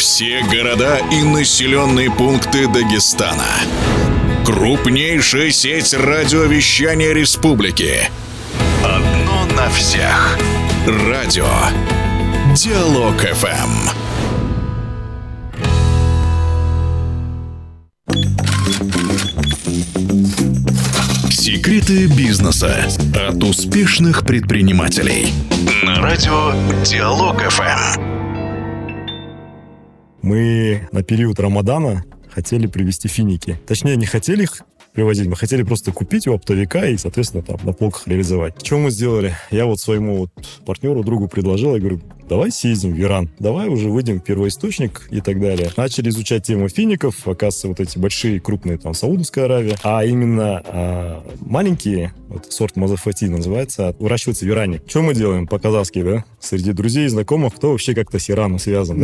Все города и населенные пункты Дагестана. Крупнейшая сеть радиовещания республики. Одно на всех. Радио Диалог ФМ. Секреты бизнеса от успешных предпринимателей. На радио Диалог ФМ. Мы на период Рамадана хотели привезти финики. Точнее, не хотели их привозить, мы хотели просто купить у оптовика и, соответственно, там на полках реализовать. Что мы сделали? Я вот своему партнеру, другу предложил, я говорю, давай съездим в Иран, давай уже выйдем в первоисточник и так далее. Начали изучать тему фиников, оказывается, вот эти большие, крупные, там, Саудовская Аравия, а именно маленькие, вот сорт Мазафати называется, выращиваются в Иране. Что мы делаем по-казахски, да? Среди друзей и знакомых, кто вообще как-то с Ираном связан.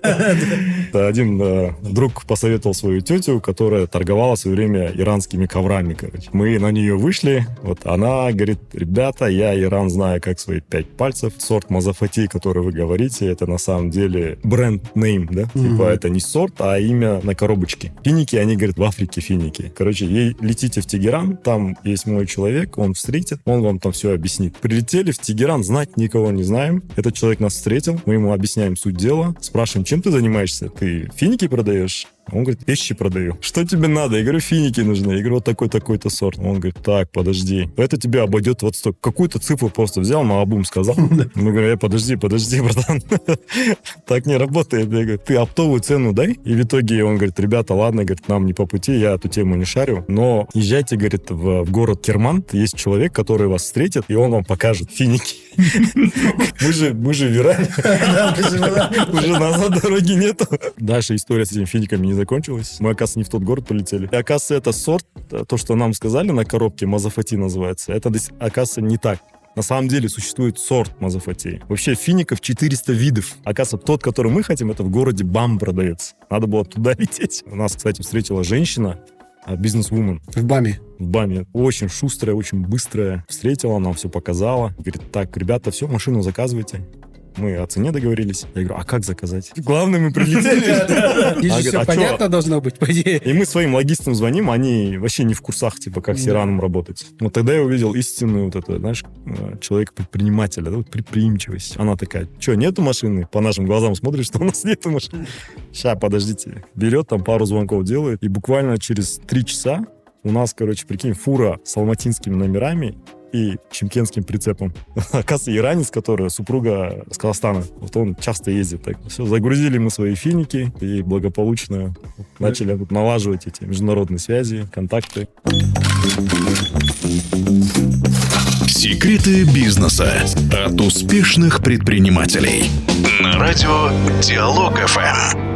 Один друг посоветовал свою тетю, которая торговала в свое время иранскими коврами, короче. Мы на нее вышли, вот она говорит, ребята, я Иран знаю как свои 5 пальцев. Сорт Мазафати, который вы говорите, это на самом деле бренд-нейм, да? Типа это не сорт, а имя на коробочке. Финики, они говорят, в Африке финики. Короче, летите в Тегеран, там есть мой человек, он встретит, он вам там все объяснит. Прилетели в Тегеран, знать никого не знаем. Этот человек нас встретил, мы ему объясняем суть дела, спрашиваем, чем ты занимаешься? Ты финики продаешь? Он говорит, вещи продаю. Что тебе надо? Я говорю, финики нужны. Я говорю, вот такой-то сорт. Он говорит, так, подожди. Это тебе обойдет вот столько. Какую-то цифру просто взял, маабум сказал. Мы говорим, подожди, братан. Так не работает. Я говорю, ты оптовую цену дай. И в итоге он говорит, ребята, ладно, говорит, нам не по пути, я эту тему не шарю. Но езжайте, говорит, в город Керман. Есть человек, который вас встретит, и он вам покажет финики. Мы же в Иране. Уже назад дороги нету. Дальше история с этими финиками не закончилась. Мы, оказывается, не в тот город полетели. И, оказывается, это сорт, то, что нам сказали на коробке, Мазафати называется, это, оказывается, не так. На самом деле существует сорт Мазафати. Вообще фиников 400 видов. Оказывается, тот, который мы хотим, это в городе Бам продается. Надо было туда лететь. У нас, кстати, встретила женщина, бизнес-вумен. В Баме? В Баме. Очень шустрая, очень быстрая. Встретила, нам все показала. Говорит, так, ребята, все, машину заказывайте. Мы о цене договорились. Я говорю, а как заказать? Главное, мы прилетели. Здесь все понятно должно быть, по идее. И мы своим логистам звоним, они вообще не в курсах, типа, как с Ираном работать. Вот тогда я увидел истинную вот это, знаешь, человека-предпринимателя, да, вот предприимчивость. Она такая, что, нету машины? По нашим глазам смотришь, что у нас нету машины. Ща, подождите. Берет, там пару звонков делает, и буквально через 3 часа у нас, короче, прикинь, фура с алматинскими номерами и чемкенским прицепом. Оказывается, иранец, который супруга с Казахстана. Вот он часто ездит так. Все, загрузили мы свои финики и благополучно начали налаживать эти международные связи, контакты. Секреты бизнеса от успешных предпринимателей. На радио Диалог ФМ.